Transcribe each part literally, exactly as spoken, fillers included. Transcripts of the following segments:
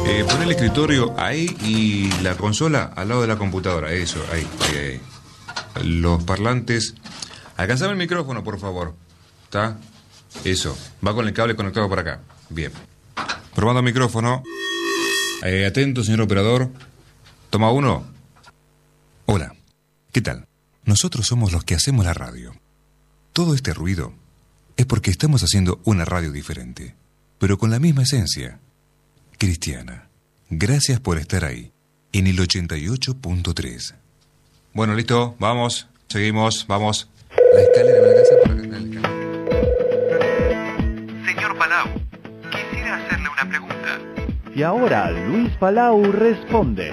Eh, pon el escritorio ahí y la consola al lado de la computadora. Eso, ahí, ahí, ahí. Los parlantes. Alcanzame el micrófono, por favor. ¿Está? Eso. Va con el cable conectado por acá. Bien. Probando micrófono. Eh, atento, señor operador. Toma uno. Hola. ¿Qué tal? Nosotros somos los que hacemos la radio. Todo este ruido es porque estamos haciendo una radio diferente, pero con la misma esencia. Cristiana, gracias por estar ahí, en el ochenta y ocho punto tres. Bueno, listo, vamos, seguimos, vamos. La escalera de la casa por acá. Señor Palau, quisiera hacerle una pregunta. Y ahora Luis Palau responde.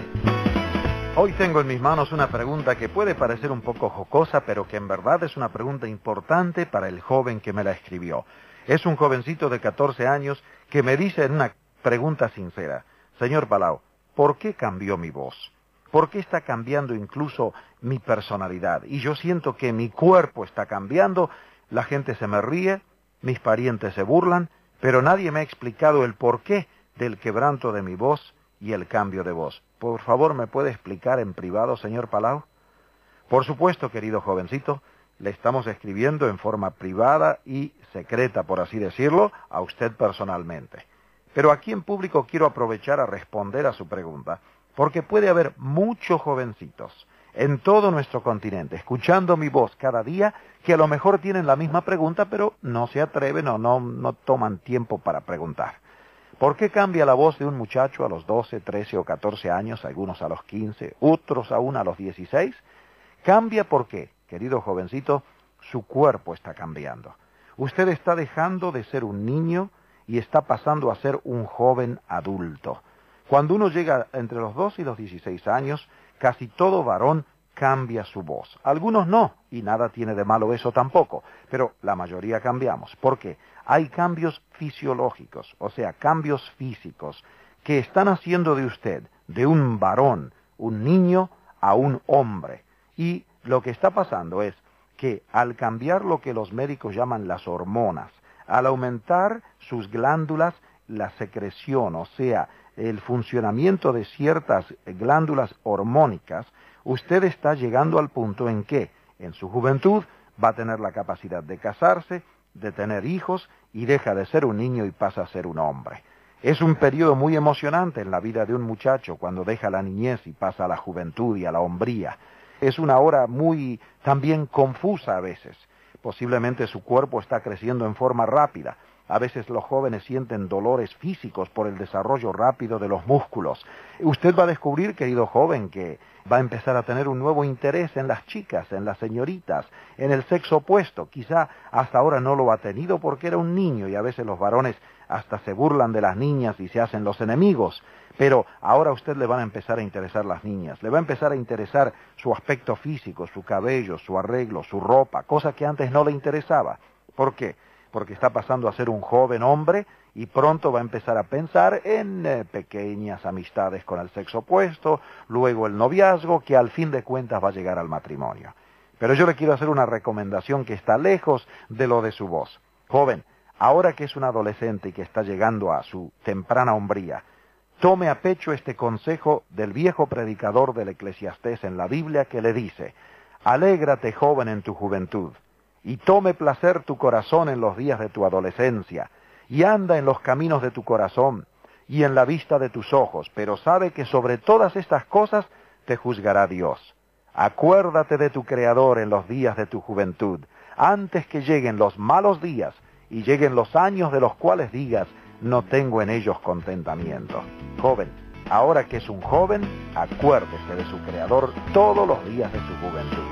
Hoy tengo en mis manos una pregunta que puede parecer un poco jocosa, pero que en verdad es una pregunta importante para el joven que me la escribió. Es un jovencito de catorce años que me dice en una pregunta sincera: señor Palau, ¿por qué cambió mi voz? ¿Por qué está cambiando incluso mi personalidad? Y yo siento que mi cuerpo está cambiando, la gente se me ríe, mis parientes se burlan, pero nadie me ha explicado el porqué del quebranto de mi voz y el cambio de voz. Por favor, ¿me puede explicar en privado, señor Palau? Por supuesto, querido jovencito, le estamos escribiendo en forma privada y secreta, por así decirlo, a usted personalmente. Pero aquí en público quiero aprovechar a responder a su pregunta, porque puede haber muchos jovencitos en todo nuestro continente, escuchando mi voz cada día, que a lo mejor tienen la misma pregunta, pero no se atreven o no, no toman tiempo para preguntar. ¿Por qué cambia la voz de un muchacho a los doce, trece o catorce años, algunos a los quince, otros aún a los dieciséis? Cambia porque, querido jovencito, su cuerpo está cambiando. Usted está dejando de ser un niño y está pasando a ser un joven adulto. Cuando uno llega entre los doce y los dieciséis años, casi todo varón cambia su voz. Algunos no, y nada tiene de malo eso tampoco, pero la mayoría cambiamos. ¿Por qué? Hay cambios fisiológicos, o sea, cambios físicos, que están haciendo de usted, de un varón, un niño, a un hombre. Y lo que está pasando es que al cambiar lo que los médicos llaman las hormonas, al aumentar sus glándulas, la secreción, o sea, el funcionamiento de ciertas glándulas hormónicas, usted está llegando al punto en que, en su juventud, va a tener la capacidad de casarse, de tener hijos, y deja de ser un niño y pasa a ser un hombre. Es un periodo muy emocionante en la vida de un muchacho cuando deja la niñez y pasa a la juventud y a la hombría. Es una hora muy también confusa a veces. Posiblemente su cuerpo está creciendo en forma rápida. A veces los jóvenes sienten dolores físicos por el desarrollo rápido de los músculos. Usted va a descubrir, querido joven, que va a empezar a tener un nuevo interés en las chicas, en las señoritas, en el sexo opuesto. Quizá hasta ahora no lo ha tenido porque era un niño y a veces los varones hasta se burlan de las niñas y se hacen los enemigos. Pero ahora a usted le van a empezar a interesar las niñas, le va a empezar a interesar su aspecto físico, su cabello, su arreglo, su ropa, cosa que antes no le interesaba. ¿Por qué? Porque está pasando a ser un joven hombre y pronto va a empezar a pensar en eh, pequeñas amistades con el sexo opuesto, luego el noviazgo, que al fin de cuentas va a llegar al matrimonio. Pero yo le quiero hacer una recomendación que está lejos de lo de su voz. Joven, ahora que es un adolescente y que está llegando a su temprana hombría, tome a pecho este consejo del viejo predicador del Eclesiastés en la Biblia que le dice: alégrate, joven, en tu juventud, y tome placer tu corazón en los días de tu adolescencia, y anda en los caminos de tu corazón, y en la vista de tus ojos, pero sabe que sobre todas estas cosas te juzgará Dios. Acuérdate de tu Creador en los días de tu juventud, antes que lleguen los malos días, y lleguen los años de los cuales digas: no tengo en ellos contentamiento. Joven, ahora que es un joven, acuérdese de su Creador todos los días de su juventud.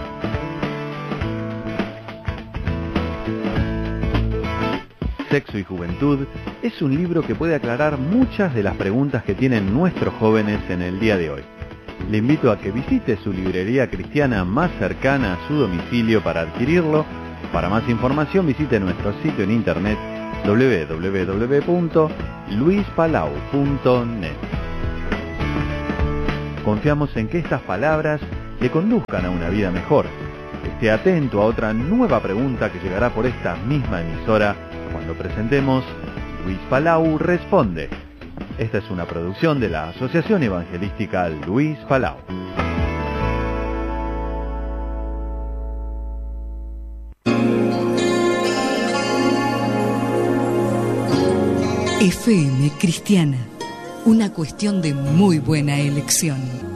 Sexo y Juventud es un libro que puede aclarar muchas de las preguntas que tienen nuestros jóvenes en el día de hoy. Le invito a que visite su librería cristiana más cercana a su domicilio para adquirirlo. Para más información visite nuestro sitio en internet doble u doble u doble u punto luis palau punto net. Confiamos en que estas palabras le conduzcan a una vida mejor. Esté atento a otra nueva pregunta que llegará por esta misma emisora cuando presentemos Luis Palau Responde. Esta es una producción de la Asociación Evangelística Luis Palau. F M Cristiana, una cuestión de muy buena elección.